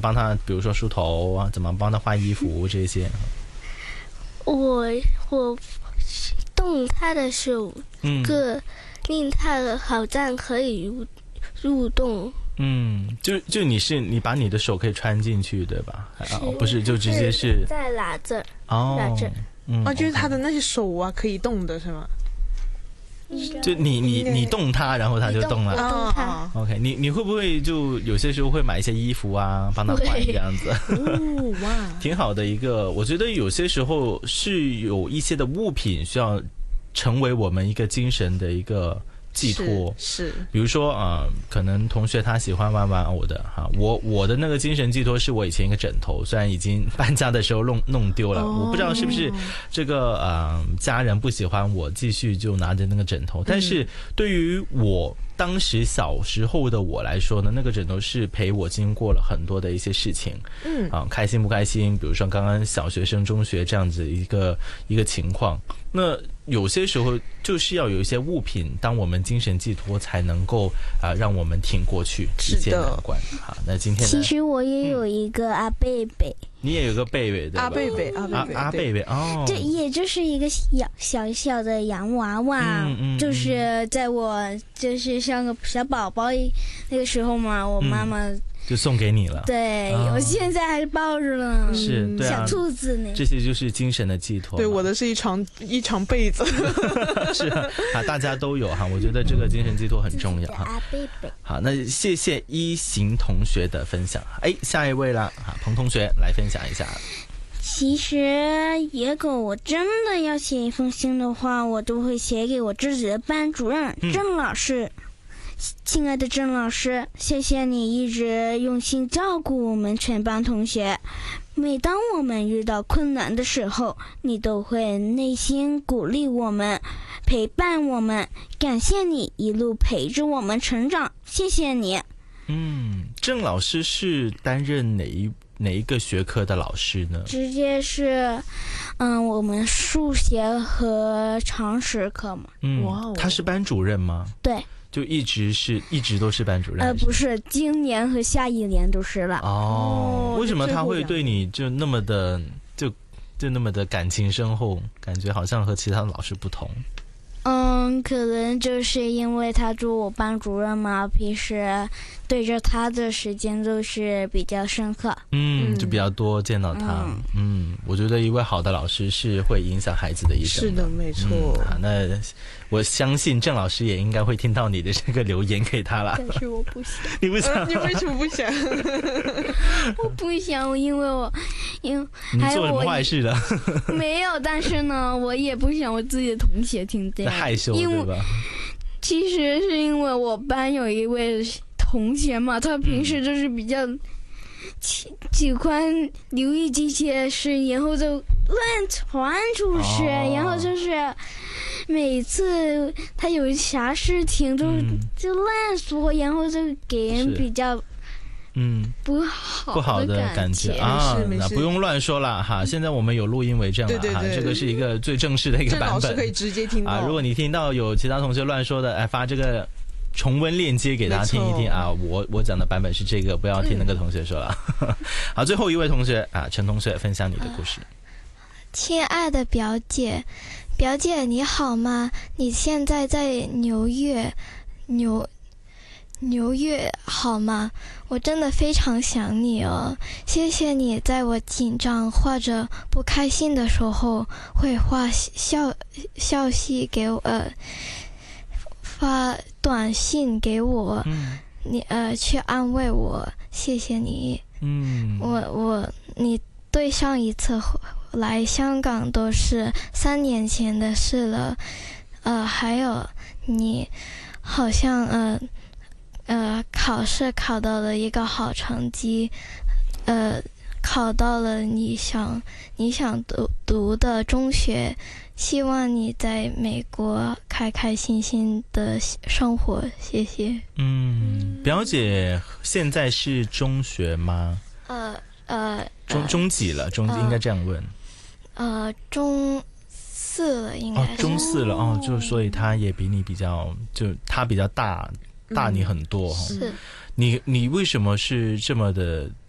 帮他比如说梳头啊，怎么帮他换衣服这些？ 我动他的手，令他的好像可以入洞。 就你把你的手可以穿进去对吧？不是，就直接是再拿着拿着。 就是他的那些手啊可以动的是吗？ 就你动它，然后它就动了。 我动它。 OK， 你会不会就有些时候会买一些衣服啊，帮他换这样子？ 哇， 挺好的一个。我觉得有些时候是有一些的物品需要成为我们一个精神的一个寄托， 是比如说可能同学他喜欢玩玩偶的哈，我的那个精神寄托是我以前一个枕头，虽然已经搬家的时候弄丢了，我不知道是不是这个家人不喜欢我继续就拿着那个枕头，但是对于我当时小时候的我来说呢，那个枕头是陪我经过了很多的一些事情，开心不开心，比如说刚刚小学生、中学这样子一个情况，那有些时候就是要有一些物品当我们精神寄托，才能够让我们挺过去一切难关。好，那今天呢， 其实我也有一个阿贝贝。 你也有个贝贝对吧？阿贝贝哦， 这也就是一个小的洋娃娃，就是在我就是像个小宝宝那个时候嘛，我妈妈就送给你了。 对，我现在还抱着呢， 是对小兔子呢。 这些就是精神的寄托。 对，我的是一床被子。 是大家都有哈，我觉得这个精神寄托很重要哈。好，那谢谢一行同学的分享。下一位啦，彭同学来分享一下。 其实野狗，我真的要写一封信的话，我都会写给我自己的班主任郑老师。亲爱的郑老师，谢谢你一直用心照顾我们全班同学，每当我们遇到困难的时候，你都会内心鼓励我们，陪伴我们，感谢你一路陪着我们成长，谢谢你。 郑老师是担任哪一个学科的老师呢？ 直接是我们数学和常识课嘛。 他是班主任吗？ 对， 就一直都是班主任？ 不是，今年和下一年都是了。 为什么他会对你就那么的就那么的感情深厚，感觉好像和其他的老师不同？ 可能就是因为他做我班主任嘛，平时对着他的时间都是比较深刻， 就比较多见到他。我觉得一位好的老师是会影响孩子的一生的。 是的，没错。 那我相信郑老师也应该会听到你的这个留言给他了。 但是我不想。 你不想？ 你为什么不想？ 我不想，因为你做什么坏事了？ 没有，但是呢，我也不想我自己的同学听这样， 害羞对吧？ 其实是因为我班有一位同学嘛，他平时就是比较喜欢留意这些事，然后就乱传出去，然后就是每次他有啥事情就乱说，然后就给人比较不好的感觉那不用乱说了哈。现在我们有录音为证了哈，这个是一个最正式的一个版本， 郑老师可以直接听到。 如果你听到有其他同学乱说的，发这个重温链接给大家听一听啊。我讲的版本是这个，不要听那个同学说了。好，最后一位同学陈同学分享你的故事。 亲爱的表姐你好吗？你现在在纽约好吗？我真的非常想你哦，谢谢你在我紧张或者不开心的时候会发消息给我，发短信给我，你去安慰我，谢谢你。你对上一次来香港都是3年前的事了，还有你好像考试考到了一个好成绩，考到了你想读的中学，希望你在美国开开心心的生活，谢谢。 表姐现在是中学吗？中几了？应该这样问。 中4了，应该是。 中4了就所以他也比你比较，就他比较大你很多。 是。 你为什么是这么的